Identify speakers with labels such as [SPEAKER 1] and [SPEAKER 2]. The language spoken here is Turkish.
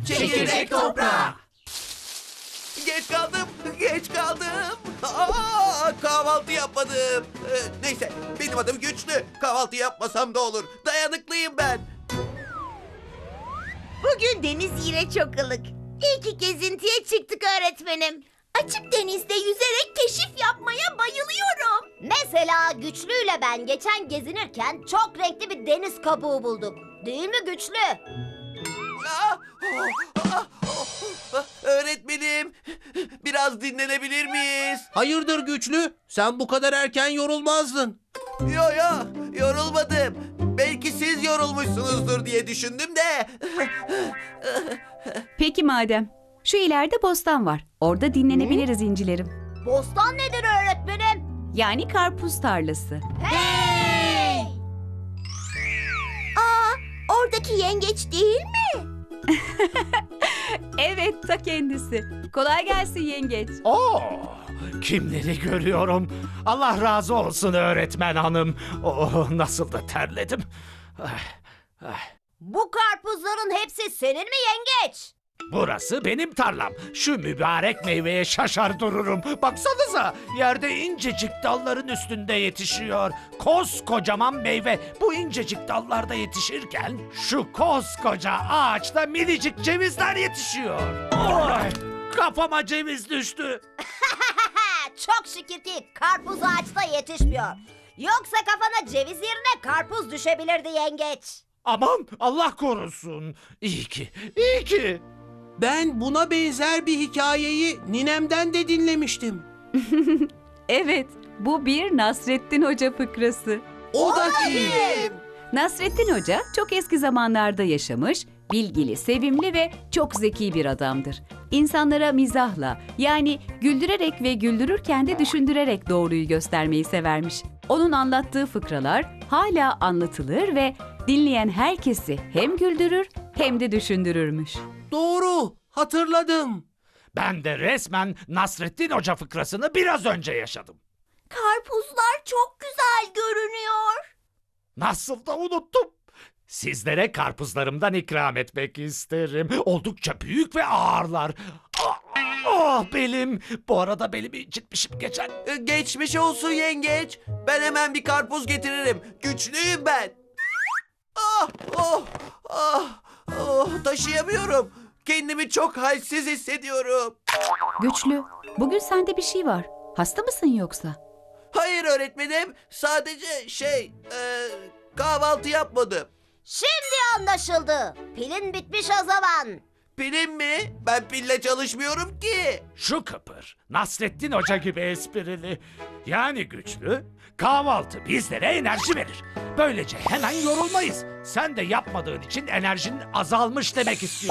[SPEAKER 1] Çekirdek toprağı.
[SPEAKER 2] Geç kaldım. Kahvaltı yapmadım. Neyse, benim adım Güçlü. Kahvaltı yapmasam da olur. Dayanıklıyım ben.
[SPEAKER 3] Bugün deniz yine çok ılık. İyi ki gezintiye çıktık öğretmenim. Açık denizde yüzerek keşif yapmaya bayılıyorum.
[SPEAKER 4] Mesela Güçlü'yle ben geçen gezinirken çok renkli bir deniz kabuğu bulduk. Değil mi Güçlü?
[SPEAKER 2] Öğretmenim, biraz dinlenebilir miyiz?
[SPEAKER 1] Hayırdır Güçlü? Sen bu kadar erken yorulmazdın.
[SPEAKER 2] Yo, yorulmadım. Belki siz yorulmuşsunuzdur diye düşündüm de.
[SPEAKER 5] Peki madem. Şu ileride bostan var. Orada dinlenebiliriz incilerim.
[SPEAKER 4] Bostan nedir öğretmenim?
[SPEAKER 5] Yani karpuz tarlası.
[SPEAKER 4] Hey!
[SPEAKER 3] Oradaki yengeç değil mi?
[SPEAKER 5] Evet, ta kendisi. Kolay gelsin yengeç.
[SPEAKER 6] Oo, kimleri görüyorum. Allah razı olsun öğretmen hanım. Oh, nasıl da terledim.
[SPEAKER 4] Bu karpuzların hepsi senin mi yengeç?
[SPEAKER 6] Burası benim tarlam. Şu mübarek meyveye şaşar dururum. Baksanıza, yerde incecik dalların üstünde yetişiyor. Koskocaman meyve bu incecik dallarda yetişirken şu koskoca ağaçta minicik cevizler yetişiyor. Oy, kafama ceviz düştü.
[SPEAKER 4] Çok şükür ki karpuz ağaçta yetişmiyor. Yoksa kafana ceviz yerine karpuz düşebilirdi yengeç.
[SPEAKER 6] Aman Allah korusun. İyi ki.
[SPEAKER 1] Ben buna benzer bir hikayeyi ninemden de dinlemiştim.
[SPEAKER 5] Evet, bu bir Nasrettin Hoca fıkrası.
[SPEAKER 1] O da kim?
[SPEAKER 5] Nasrettin Hoca çok eski zamanlarda yaşamış, bilgili, sevimli ve çok zeki bir adamdır. İnsanlara mizahla, yani güldürerek ve güldürürken de düşündürerek doğruyu göstermeyi severmiş. Onun anlattığı fıkralar hala anlatılır ve dinleyen herkesi hem güldürür hem de düşündürürmüş.
[SPEAKER 1] Doğru, hatırladım.
[SPEAKER 6] Ben de resmen Nasrettin Hoca fıkrasını biraz önce yaşadım.
[SPEAKER 3] Karpuzlar çok güzel görünüyor.
[SPEAKER 6] Nasıl da unuttum. Sizlere karpuzlarımdan ikram etmek isterim. Oldukça büyük ve ağırlar. Belim. Bu arada belimi incitmişim geçen.
[SPEAKER 2] Geçmiş olsun yengeç. Ben hemen bir karpuz getiririm. Güçlüyüm ben. Taşıyamıyorum. Kendimi çok halsiz hissediyorum.
[SPEAKER 5] Güçlü, bugün sende bir şey var. Hasta mısın yoksa?
[SPEAKER 2] Hayır öğretmenim. Sadece kahvaltı yapmadım.
[SPEAKER 4] Şimdi anlaşıldı. Pilin bitmiş o zaman.
[SPEAKER 2] Pilim mi? Ben pille çalışmıyorum ki.
[SPEAKER 6] Şu kıpır Nasrettin Hoca gibi esprili. Yani güçlü. Kahvaltı bizlere enerji verir. Böylece hemen yorulmayız. Sen de yapmadığın için enerjin azalmış demek istiyor.